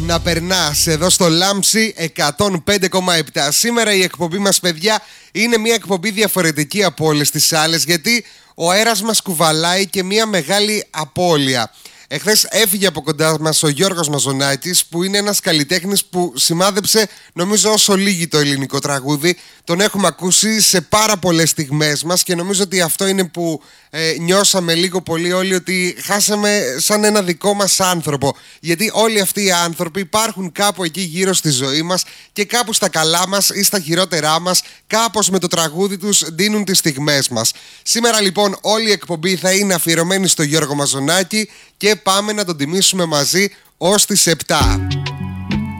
να περνάς εδώ στο Λάμψη 105,7. Σήμερα η εκπομπή μας, παιδιά, είναι μια εκπομπή διαφορετική από όλες τις άλλες, γιατί ο αέρας μας κουβαλάει και μια μεγάλη απώλεια. Εχθές έφυγε από κοντά μας ο Γιώργος Μαζονάκης, που είναι ένας καλλιτέχνης που σημάδεψε, νομίζω, όσο λίγοι το ελληνικό τραγούδι. Τον έχουμε ακούσει σε πάρα πολλές στιγμές μας και νομίζω ότι αυτό είναι που νιώσαμε λίγο πολύ όλοι, ότι χάσαμε σαν ένα δικό μας άνθρωπο. Γιατί όλοι αυτοί οι άνθρωποι υπάρχουν κάπου εκεί γύρω στη ζωή μας και κάπου στα καλά μας ή στα χειρότερά μας, κάπως με το τραγούδι τους δίνουν τις στιγμές μας. Σήμερα λοιπόν όλη η εκπομπή θα είναι αφιερωμένη στο Γιώργο Μαζονάκη και πάμε να τον τιμήσουμε μαζί ως τις 7.